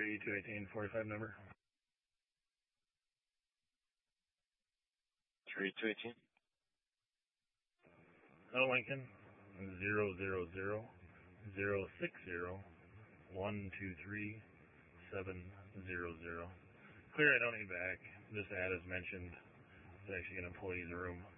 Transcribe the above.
3218-45 number. 3218. Lincoln 000-060-123-700. Clear, I don't need back. This ad is mentioned. It's actually an employee's room.